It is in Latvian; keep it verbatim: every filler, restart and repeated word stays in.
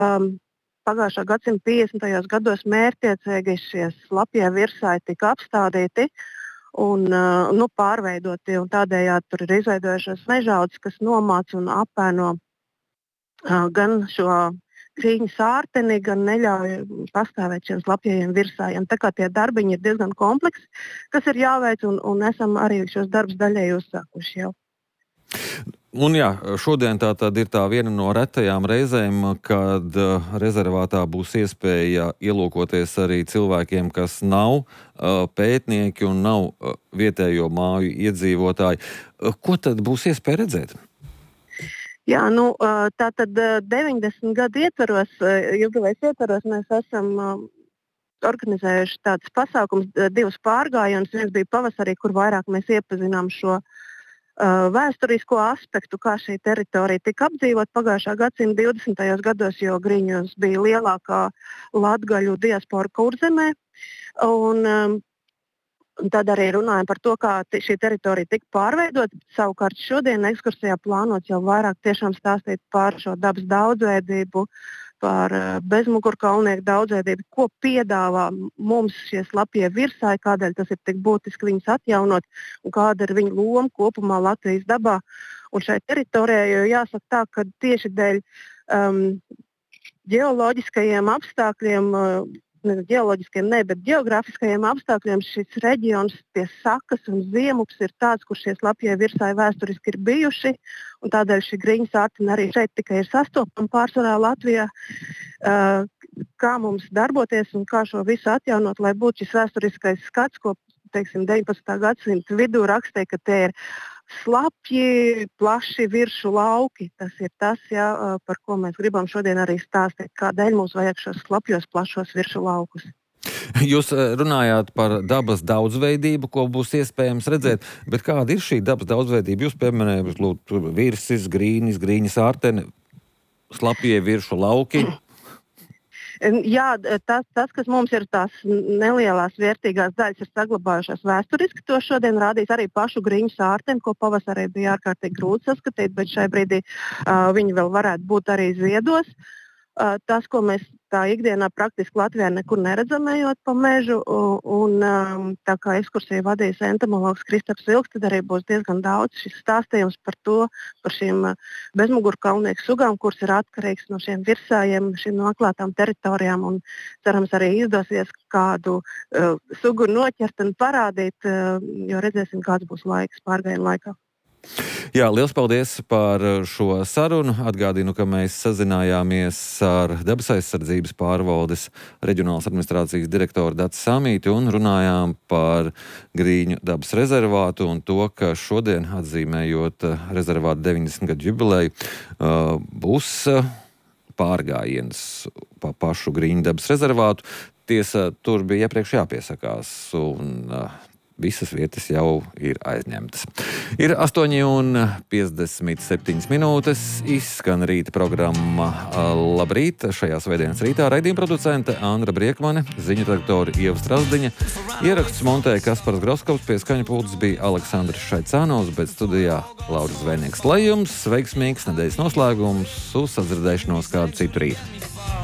um, pagājušā gadsimta piecdesmitajos gados mērķtiecīgi šie slapjie virsāji tika apstādīti un uh, nu, pārveidoti, un tādējādi tur ir izveidojušās mežaudzes, kas nomāc un apēno uh, gan šo grīņu sārteni, gan neļauj pastāvēt šiem slapjajiem virsājiem. Tā kā tie darbiņi ir diezgan kompleksi, kas ir jāveic, un, un esam arī šos darbus daļēji uzsākuši jau. Un jā, šodien tā tad ir tā viena no retajām reizēm, kad rezervātā būs iespēja ielūkoties arī cilvēkiem, kas nav uh, pētnieki un nav uh, vietējo māju iedzīvotāji. Uh, ko tad būs iespēja redzēt? Jā, nu, uh, tā tad uh, deviņdesmit gadu ietvaros, uh, jubilejas ietvaros mēs esam uh, organizējuši tādus pasākumus, uh, divus pārgājienus. Viens bija pavasarī, kur vairāk mēs iepazinām šo Uh, vēsturisko aspektu, kā šī teritorija tika apdzīvot pagājušā gadsimta divdesmitajos gados, jo Griņos bija lielākā latgaļu diaspora Kurzemē. Un, um, tad arī runājam par to, kā t- šī teritorija tika pārveidota. Savukārt šodien ekskursijā plānots jau vairāk tiešām stāstīt par šo dabas daudzveidību, par uh, bezmugurkaulnieku daudzveidību, ko piedāvā mums šie slapjie virsāji, kādēļ tas ir tik būtiski viņus atjaunot un kāda ir viņu loma kopumā Latvijas dabā. Un šai teritorijai jāsaka tā, ka tieši dēļ um, ģeoloģiskajiem apstākļiem, uh, ne ģeoloģiskiem, ne, bet geogrāfiskajiem apstākļiem šis reģions pie sakas un ziemups ir tāds, kur šie slapjie virsāji vēsturiski ir bijuši. Un tādēļ šī grīņu sārtene arī šeit tikai ir sastopama pārsvarā Latvijā. Uh, kā mums darboties un kā šo visu atjaunot, lai būtu šis vēsturiskais skats, ko teiksim, deviņpadsmitā gadsimta vidū rakstīja, ka tie ir slapji, plaši viršu lauki. Tas ir tas, jā, par ko mēs gribam šodien arī stāstīt, kādēļ mums vajag šos slapjos, plašos viršu laukus. Jūs runājāt par dabas daudzveidību, ko būs iespējams redzēt, bet kāda ir šī dabas daudzveidība? Jūs pieminējāt, lūk, virsis, grīnis, grīņas ārtene, slapjie viršu lauki. Jā, tas, tas, kas mums ir tās nelielās vērtīgās daļas, ir saglabājušās vēsturiski. To šodien rādīs arī pašu grīņu sārteni, ko pavasarī bija ārkārtīgi grūti saskatīt, bet šai brīdī uh, viņi vēl varētu būt arī ziedos. Uh, tas, ko mēs tā ikdienā praktiski Latvijā nekur neredzam, ejot pa mežu, un um, tā kā ekskursiju vadīs entomologs Kristaps Vilks, tad arī būs diezgan daudz šis stāstījums par to, par šīm uh, bezmugurkaulnieku sugām, kuras ir atkarīgs no šiem virsājiem, šīm noklātām teritorijām, un cerams arī izdosies kādu uh, sugu noķert un parādīt, uh, jo redzēsim, kāds būs laiks pārgājienu laikā. Jā, liels paldies par šo sarunu. Atgādinu, ka mēs sazinājāmies ar Dabas aizsardzības pārvaldes reģionālas administrācijas direktoru Daci Samīti un runājām par Grīņu dabas rezervātu un to, ka šodien, atzīmējot rezervātu deviņdesmit gadu jubileju, būs pārgājiens pa pašu Grīņu dabas rezervātu. Tiesa, tur bija iepriekš jāpiesakās un visas vietas jau ir aizņemtas. Ir astoņi un piecdesmit septiņas minūtes, izskan rīta programma Labrīt. Šajā svētdienas rītā raidījuma producente Andra Briekmane, ziņu redaktori Ieva Strazdiņa, ieraksts montēja Kaspars Groskovs, pie skaņa pults bija Aleksandrs Šaicānovs, bet studijā Lauris Zvejnieks. Lai jums veiksmīgs nedēļas noslēgums, uz sadzirdēšanos kādu citu rītu.